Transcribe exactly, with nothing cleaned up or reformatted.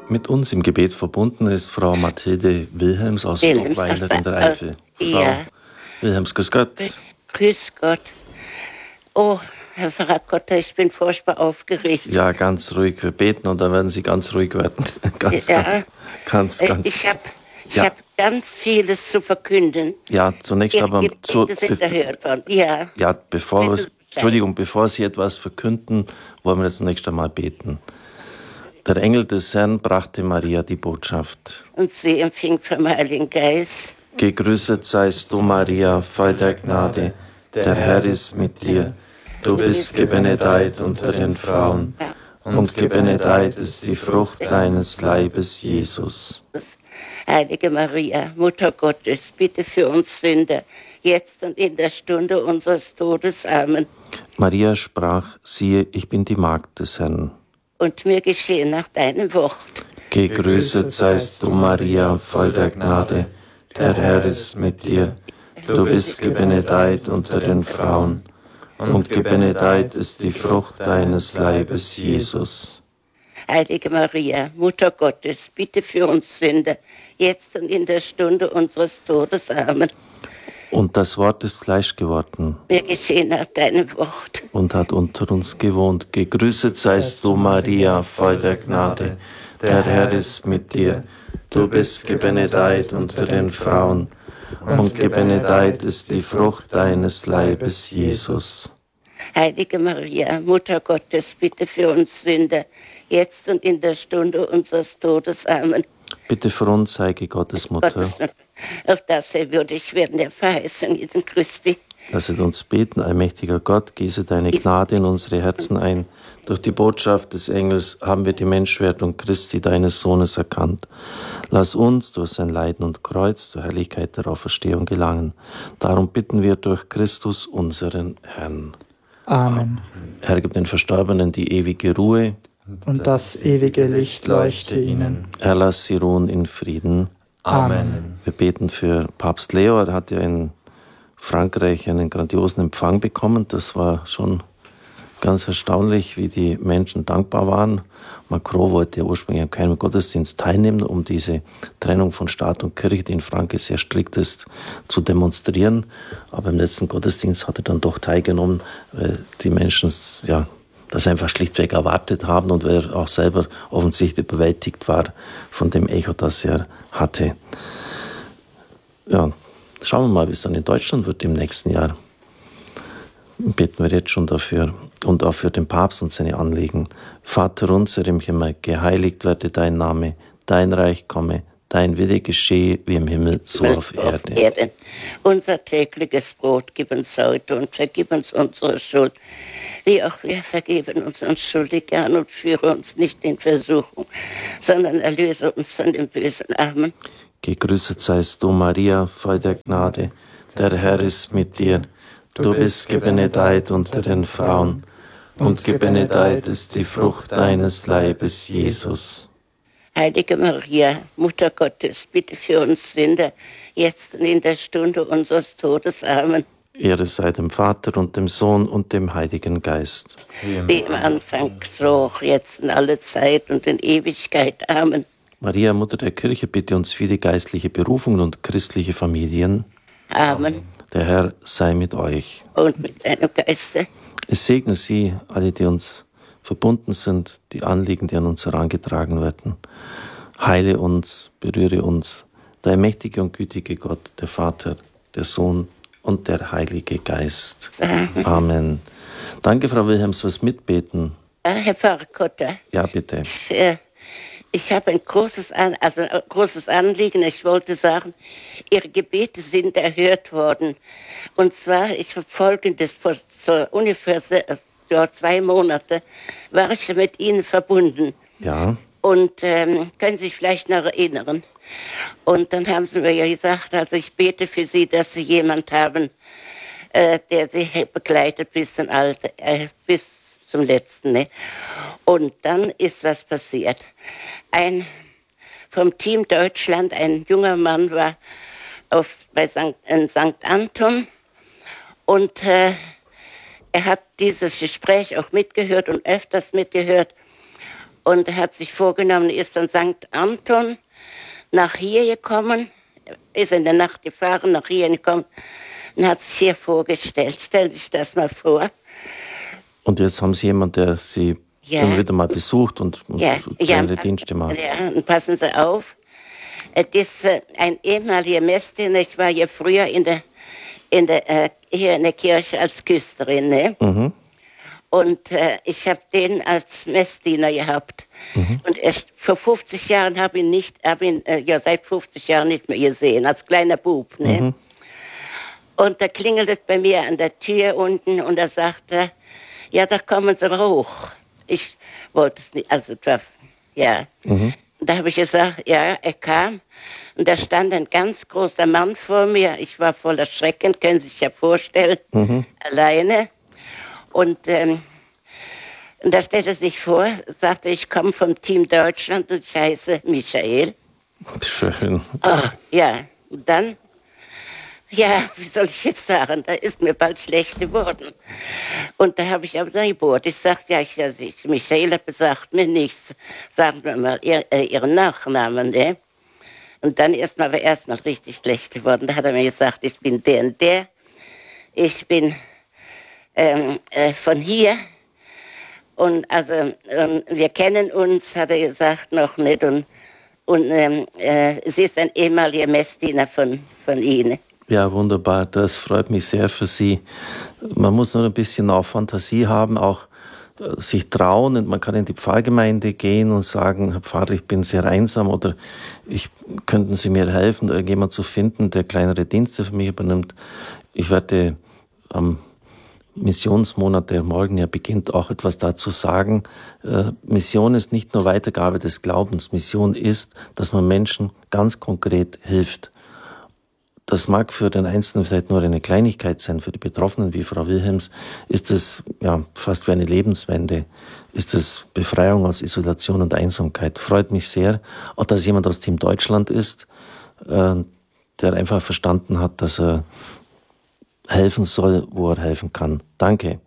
Mit uns im Gebet verbunden ist Frau Mathilde Wilhelms aus Stockweiler in der Eifel. Frau Ja. Wilhelms, grüß Gott. Grüß Gott. Oh, Herr Pfarrer Kotter, ich bin furchtbar aufgeregt. Ja, ganz ruhig. Wir beten und dann werden Sie ganz ruhig werden. ganz, Ja. ganz, ganz, Äh, ganz. Ich habe ich Ja. hab ganz vieles zu verkünden. Ja, zunächst Ihre aber Gebete zu, sind be, erhört worden. Ja. ja, bevor Wissen wir, Sie Bescheid? Entschuldigung, bevor Sie etwas verkünden, wollen wir zunächst einmal beten. Der Engel des Herrn brachte Maria die Botschaft. Und sie empfing vom Heiligen Geist. Gegrüßet seist du, Maria, voll der Gnade. Der Herr ist mit dir. Du bist gebenedeit unter den Frauen. Und gebenedeit ist die Frucht deines Leibes, Jesus. Heilige Maria, Mutter Gottes, bitte für uns Sünder, jetzt und in der Stunde unseres Todes. Amen. Maria sprach, siehe, ich bin die Magd des Herrn. Und mir geschehe nach deinem Wort. Gegrüßet seist du, Maria, voll der Gnade. Der Herr ist mit dir. Du bist gebenedeit unter den Frauen. Und gebenedeit ist die Frucht deines Leibes, Jesus. Heilige Maria, Mutter Gottes, bitte für uns Sünder, jetzt und in der Stunde unseres Todes. Amen. Und das Wort ist Fleisch geworden Mir geschehe nach deinem Wort. und hat unter uns gewohnt. Gegrüßet seist du, Maria, voll der Gnade. Der Herr ist mit dir. Du bist gebenedeit unter den Frauen. Und gebenedeit ist die Frucht deines Leibes, Jesus. Heilige Maria, Mutter Gottes, bitte für uns Sünder, jetzt und in der Stunde unseres Todes. Amen. Bitte für uns, heilige Gottesmutter, Gottes, auf das wir würdig werden der Verheißung Jesu Christi. lasset uns beten, allmächtiger Gott, gieße deine Gnade in unsere Herzen ein. Durch die Botschaft des Engels haben wir die Menschwerdung Christi, deines Sohnes, erkannt. Lass uns durch sein Leiden und Kreuz zur Herrlichkeit der Auferstehung gelangen. Darum bitten wir durch Christus, unseren Herrn. Amen. Herr, gib den Verstorbenen die ewige Ruhe. Und das ewige Licht leuchte ihnen. Herr, lass sie ruhen in Frieden. Amen. Wir beten für Papst Leo. Er hat ja in Frankreich einen grandiosen Empfang bekommen. Das war schon ganz erstaunlich, wie die Menschen dankbar waren. Macron wollte ja ursprünglich an keinem Gottesdienst teilnehmen, um diese Trennung von Staat und Kirche, die in Frankreich sehr strikt ist, zu demonstrieren. Aber im letzten Gottesdienst hat er dann doch teilgenommen, weil die Menschen ja das einfach schlichtweg erwartet haben und weil er auch selber offensichtlich überwältigt war von dem Echo, das er hatte. Ja, schauen wir mal, wie es dann in Deutschland wird im nächsten Jahr. Beten wir jetzt schon dafür und auch für den Papst und seine Anliegen. Vater unser im Himmel, geheiligt werde dein Name, dein Reich komme, dein Wille geschehe wie im Himmel, so auf Erde. Erden. Unser tägliches Brot gib uns heute und vergib uns unsere Schuld, wie auch wir vergeben unseren Schuldigern, und führe uns nicht in Versuchung, sondern erlöse uns von dem Bösen. Amen. Gegrüßet seist du, Maria, voll der Gnade, der Herr ist mit dir. Du bist gebenedeit unter den Frauen, und gebenedeit ist die Frucht deines Leibes, Jesus. Heilige Maria, Mutter Gottes, bitte für uns Sünder, jetzt und in der Stunde unseres Todes. Amen. Ehre sei dem Vater und dem Sohn und dem Heiligen Geist. Wie im Anfang, so auch jetzt in alle Zeit und in Ewigkeit. Amen. Maria, Mutter der Kirche, bitte uns viele geistliche Berufungen und christliche Familien. Amen. Der Herr sei mit euch. Und mit deinem Geiste. Es segne Sie, alle, die uns verbunden sind, die Anliegen, die an uns herangetragen werden. Heile uns, berühre uns, der allmächtige und gütige Gott, der Vater, der Sohn und der Heilige Geist. Amen. Amen. Danke, Frau Wilhelms, fürs Mitbeten. Ah, Herr Pfarrer Kotter, Ja, bitte. ich, äh, ich habe ein großes, An also ein großes Anliegen. Ich wollte sagen, Ihre Gebete sind erhört worden. Und zwar, ich habe Folgendes, vor so ungefähr se- ja, zwei Monate war ich mit Ihnen verbunden. Ja, Und ähm, können Sie sich vielleicht noch erinnern. Und dann haben Sie mir ja gesagt, also ich bete für Sie, dass Sie jemand haben, äh, der Sie begleitet bis zum Alter, äh, bis zum Letzten. Ne? Und dann ist was passiert. Ein vom Team Deutschland, ein junger Mann war auf, bei Sankt in Sankt Anton und äh, er hat dieses Gespräch auch mitgehört und öfters mitgehört. Und er hat sich vorgenommen, ist von Sankt Anton nach hier gekommen, ist in der Nacht gefahren, nach hier gekommen und hat sich hier vorgestellt. Stellen Sie sich das mal vor. Und jetzt haben Sie jemanden, der Sie ja. immer wieder mal besucht und, und ja. kleine ja, Dienste macht. Ja, und passen Sie auf. Es ist äh, ein ehemaliger Messdiener. Ich war hier früher in der, in der, äh, hier in der Kirche als Küsterin. Ne? Mhm. Und äh, ich habe den als Messdiener gehabt. Mhm. Und erst vor fünfzig Jahren habe ich ihn nicht, habe ihn äh, ja seit fünfzig Jahren nicht mehr gesehen, als kleiner Bub. Ne? Mhm. Und da klingelt es bei mir an der Tür unten und da sagt er, ja, da kommen Sie hoch. Ich wollte es nicht, also das war, ja. Mhm. Da habe ich gesagt, ja, er kam. Und da stand ein ganz großer Mann vor mir. Ich war voller Schrecken, können Sie sich ja vorstellen, mhm. alleine. Und, ähm, und da stellte er sich vor, sagte, ich komme vom Team Deutschland und ich heiße Michael. Schön. Oh, ja, und dann, ja, wie soll ich jetzt sagen, da ist mir bald schlecht geworden. Und da habe ich aber dann gebohrt. Ich sagte, ja, ich, also ich, Michael sagt mir nichts. Sagen wir mal ihr, äh, Ihren Nachnamen, ne? Und dann erst mal war erst mal richtig schlecht geworden. Da hat er mir gesagt, ich bin der und der. Ich bin ähm, äh, von hier. Und also, ähm, wir kennen uns, hat er gesagt, noch nicht. Und, und ähm, äh, sie ist ein ehemaliger Messdiener von, von Ihnen. Ja, wunderbar. Das freut mich sehr für Sie. Man muss nur ein bisschen auch Fantasie haben, auch äh, sich trauen. Und man kann in die Pfarrgemeinde gehen und sagen, Herr Pfarrer, ich bin sehr einsam oder ich, könnten Sie mir helfen, irgendjemand zu finden, der kleinere Dienste für mich übernimmt. Ich werde am Missionsmonat, der morgen ja beginnt, auch etwas dazu sagen. Äh, Mission ist nicht nur Weitergabe des Glaubens. Mission ist, dass man Menschen ganz konkret hilft. Das mag für den Einzelnen vielleicht nur eine Kleinigkeit sein, für die Betroffenen wie Frau Wilhelms ist es ja fast wie eine Lebenswende, ist es Befreiung aus Isolation und Einsamkeit. Freut mich sehr, auch dass jemand aus Team Deutschland ist, äh, der einfach verstanden hat, dass er helfen soll, wo er helfen kann. Danke.